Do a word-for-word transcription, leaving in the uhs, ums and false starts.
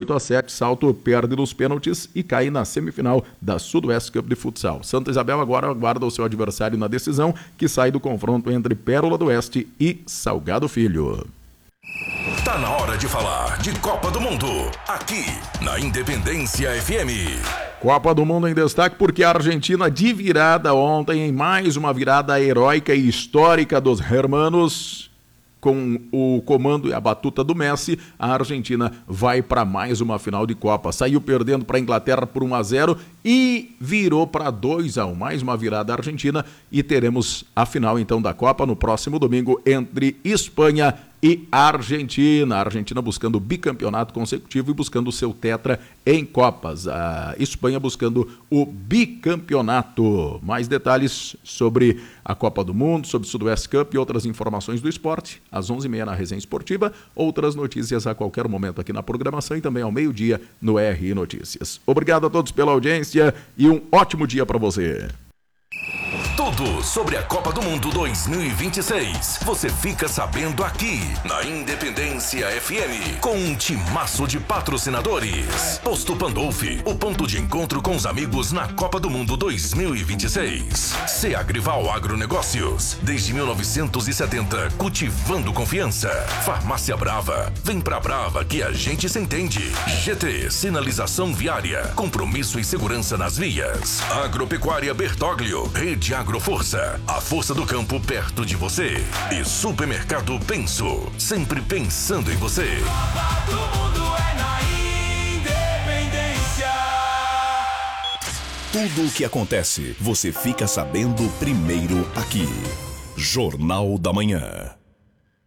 oito a sete, Salto perde nos pênaltis e cai na semifinal da Sudoeste Cup de Futsal. Santa Isabel agora aguarda o seu adversário na decisão, que sai do confronto entre Pérola do Oeste e Salgado Filho. Tá na hora de falar de Copa do Mundo, aqui na Independência F M. Copa do Mundo em destaque porque a Argentina de virada ontem, em mais uma virada heróica e histórica dos hermanos, com o comando e a batuta do Messi, a Argentina vai para mais uma final de Copa. Saiu perdendo para a Inglaterra por um a zero e virou para dois a um. Mais uma virada argentina e teremos a final então da Copa no próximo domingo entre Espanha e Argentina. A Argentina buscando o bicampeonato consecutivo e buscando o seu tetra em Copas. A Espanha buscando o bicampeonato. Mais detalhes sobre a Copa do Mundo, sobre o Sudoeste Cup e outras informações do esporte, às onze e meia na Resenha Esportiva. Outras notícias a qualquer momento aqui na programação e também ao meio-dia no R I Notícias. Obrigado a todos pela audiência e um ótimo dia para você. Tudo sobre a Copa do Mundo dois mil e vinte e seis. Você fica sabendo aqui na Independência F M, com um timaço de patrocinadores. Posto Pandolfi, o ponto de encontro com os amigos na Copa do Mundo dois mil e vinte e seis. Seagrival Agronegócios, desde mil novecentos e setenta, cultivando confiança. Farmácia Brava, vem pra Brava que a gente se entende. G T, sinalização viária, compromisso e segurança nas vias. Agropecuária Bertoglio, Rede Agroforça, a força do campo perto de você. E Supermercado Penso, sempre pensando em você. Copa do Mundo é na Independência. Tudo o que acontece, você fica sabendo primeiro aqui. Jornal da Manhã.